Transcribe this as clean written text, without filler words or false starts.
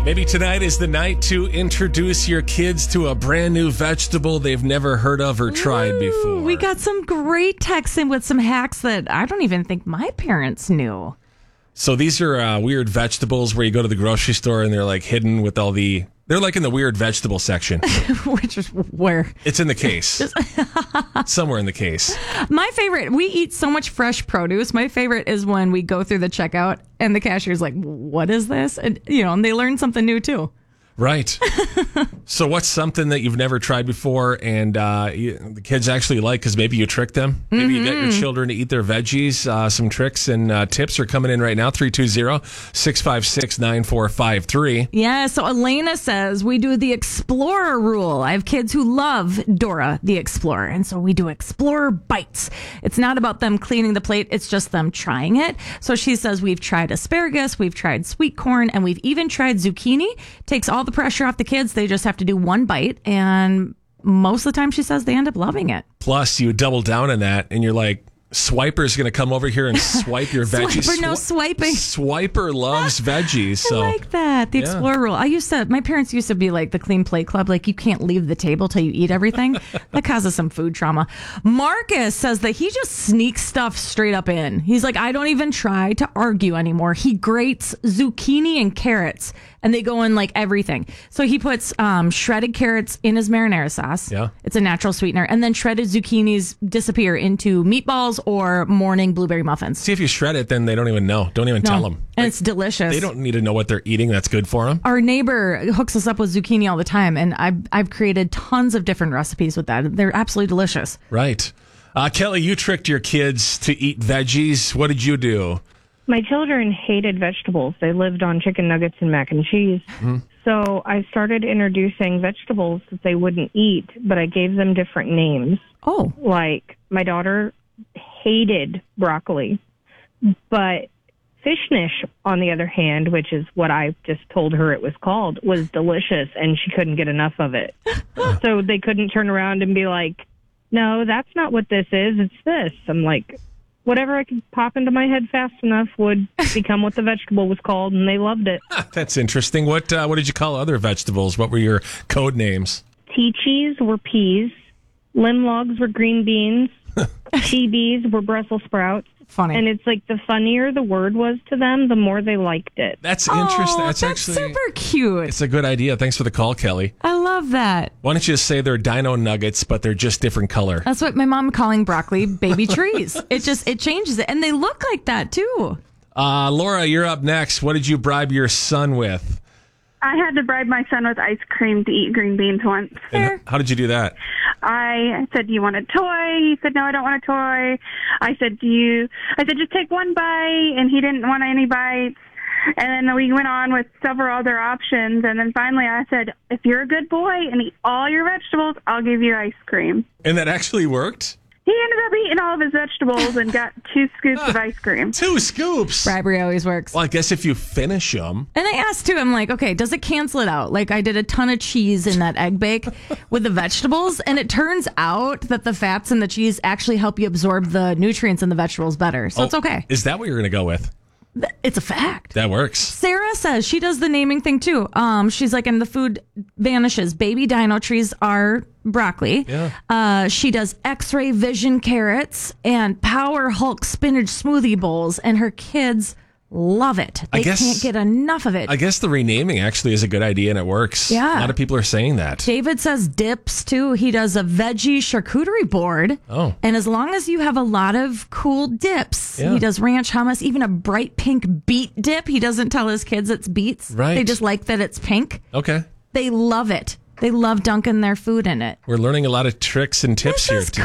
Maybe tonight is the night to introduce your kids to a brand new vegetable they've never heard of or tried before. We got some great texts in with some hacks that I don't even think my parents knew. So these are weird vegetables where you go to the grocery store and they're like hidden with all the... They're like in the weird vegetable section. Which is where? It's in the case. Somewhere in the case. My favorite, we eat so much fresh produce. My favorite is when we go through the checkout and the cashier's like, what is this? And, and they learn something new too. Right. So what's something that you've never tried before and the kids actually like because maybe you tricked them? Maybe you got your children to eat their veggies. Some tricks and tips are coming in right now, 320-656-9453. Yeah, so Elena says, we do the Explorer rule. I have kids who love Dora the Explorer, and so we do Explorer bites. It's not about them cleaning the plate, it's just them trying it. So she says, we've tried asparagus, we've tried sweet corn, and we've even tried zucchini. Takes all the pressure off the kids. They just have to do one bite, and most of the time she says they end up loving it. Plus you double down on that and you're like, Swiper's going to come over here and swipe your veggies. Swiper, no swiping. Swiper loves veggies. So. I like that. The Explorer rule. My parents used to be like the Clean Plate Club. Like, you can't leave the table till you eat everything. That causes some food trauma. Marcus says that he just sneaks stuff straight up in. He's like, I don't even try to argue anymore. He grates zucchini and carrots, and they go in like everything. So he puts shredded carrots in his marinara sauce. Yeah. It's a natural sweetener. And then shredded zucchinis disappear into meatballs or morning blueberry muffins. See, if you shred it, then they don't even know. Don't even tell them. And it's delicious. They don't need to know what they're eating. That's good for them. Our neighbor hooks us up with zucchini all the time, and I've created tons of different recipes with that. They're absolutely delicious. Right. Kelly, you tricked your kids to eat veggies. What did you do? My children hated vegetables. They lived on chicken nuggets and mac and cheese. Mm-hmm. So I started introducing vegetables that they wouldn't eat, but I gave them different names. Oh. Like, my daughter hated broccoli, but fishnish, on the other hand, which is what I just told her it was called, was delicious, and she couldn't get enough of it. So they couldn't turn around and be like, no, that's not what this is, it's this. I'm like, whatever I could pop into my head fast enough would become what the vegetable was called, and they loved it. That's interesting. What did you call other vegetables? What were your code names? Tea cheese were peas. Limlogs were green beans. Chibis were Brussels sprouts. Funny. And it's like the funnier the word was to them, the more they liked it. That's interesting. That's actually super cute. It's a good idea. Thanks for the call, Kelly. I love that. Why don't you just say they're dino nuggets, but they're just different color? That's what my mom calling broccoli baby trees. It changes it. And they look like that too. Laura, you're up next. What did you bribe your son with? I had to bribe my son with ice cream to eat green beans once. And how did you do that? I said, do you want a toy? He said, no, I don't want a toy. I said, just take one bite. And he didn't want any bites. And then we went on with several other options. And then finally I said, if you're a good boy and eat all your vegetables, I'll give you ice cream. And that actually worked? He ended up eating all of his vegetables and got 2 scoops of ice cream. 2 scoops? Bribery always works. Well, I guess if you finish them. And I asked too, I'm like, okay, does it cancel it out? Like, I did a ton of cheese in that egg bake with the vegetables, and it turns out that the fats in the cheese actually help you absorb the nutrients in the vegetables better. So it's okay. Is that what you're going to go with? It's a fact. That works. Sarah says she does the naming thing too. She's like, and the food vanishes. Baby dino trees are broccoli. Yeah. She does X-ray vision carrots and Power Hulk spinach smoothie bowls, and her kids love it. They can't get enough of it. I guess the renaming actually is a good idea, and it works. Yeah. A lot of people are saying that. David says dips, too. He does a veggie charcuterie board. Oh. And as long as you have a lot of cool dips, he does ranch hummus, even a bright pink beet dip. He doesn't tell his kids it's beets. Right. They just like that it's pink. Okay. They love it. They love dunking their food in it. We're learning a lot of tricks and tips here.